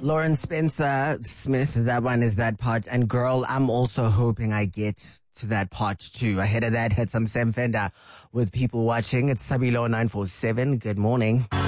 Lauren Spencer Smith, that one is that part. And girl, I'm also hoping I get to that part too. Ahead of that, had some Sam Fender with people watching. It's Sabilo 947. Good morning.